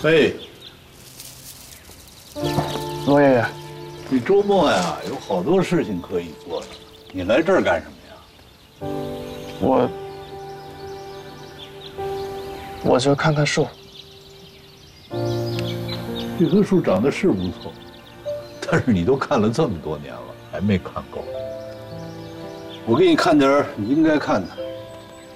哎， 罗爷爷， 你周末呀有好多事情可以做的，你来这儿干什么呀？ 我就看看树。 这棵树长得是不错，但是你都看了这么多年了，还没看够。我给你看点儿你应该看的。